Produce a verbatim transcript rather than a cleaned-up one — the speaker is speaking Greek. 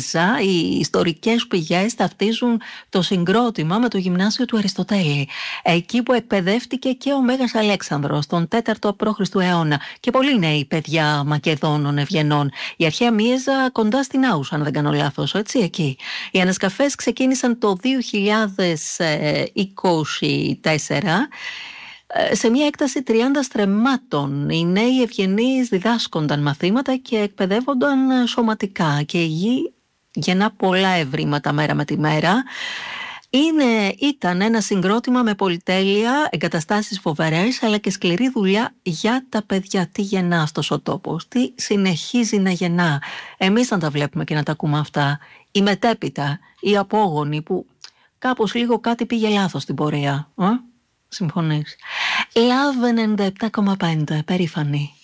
Μίεζα, οι ιστορικές πηγές ταυτίζουν το συγκρότημα με το γυμνάσιο του Αριστοτέλη, εκεί που εκπαιδεύτηκε και ο Μέγας Αλέξανδρος τον τέταρτο π.Χ. αιώνα και πολλοί νέοι παιδιά Μακεδόνων Ευγενών. Η αρχαία Μίεζα κοντά στην Άουσα, αν δεν κάνω λάθος, έτσι, εκεί. Οι ανασκαφές ξεκίνησαν το δύο χιλιάδες είκοσι τέσσερα σε μια έκταση τριάντα στρεμμάτων. Οι νέοι ευγενείς διδάσκονταν μαθήματα και εκπαιδεύονταν σωματικά και η γη γεννά πολλά ευρήματα μέρα με τη μέρα. Είναι, ήταν ένα συγκρότημα με πολυτέλεια, εγκαταστάσεις φοβερές, αλλά και σκληρή δουλειά για τα παιδιά. Τι γεννά αυτός ο τόπος, τι συνεχίζει να γεννά. Εμείς να τα βλέπουμε και να τα ακούμε αυτά. Οι μετέπειτα, οι απόγονοι που κάπως λίγο κάτι πήγε λάθος στην πορεία. Ε? Συμφωνείς? Love ενενήντα επτά κόμμα πέντε, περήφανη.